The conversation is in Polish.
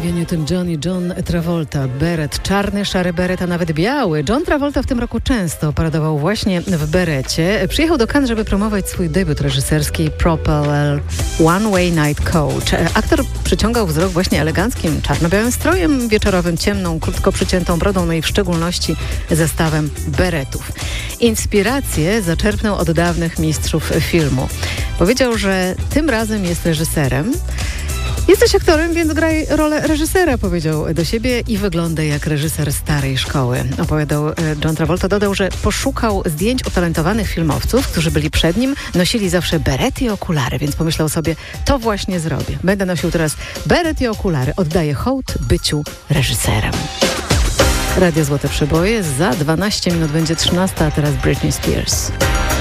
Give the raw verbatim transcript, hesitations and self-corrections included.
Olivia Newton-John i John Travolta. Beret, czarny, szary beret, a nawet biały. John Travolta w tym roku często paradował właśnie w berecie. Przyjechał do Cannes, żeby promować swój debiut reżyserski Propeller One Way Night Coach. Aktor przyciągał wzrok właśnie eleganckim, czarno-białym strojem wieczorowym, ciemną, krótko przyciętą brodą, no i w szczególności zestawem beretów. Inspirację zaczerpnął od dawnych mistrzów filmu. Powiedział, że tym razem jest reżyserem. Jesteś aktorem, więc graj rolę reżysera, powiedział do siebie i wygląda jak reżyser starej szkoły. Opowiadał John Travolta. Dodał, że poszukał zdjęć utalentowanych filmowców, którzy byli przed nim, nosili zawsze beret i okulary, więc pomyślał sobie, to właśnie zrobię. Będę nosił teraz beret i okulary. Oddaję hołd byciu reżyserem. Radio Złote Przeboje. Za dwanaście minut będzie trzynasta, a teraz Britney Spears.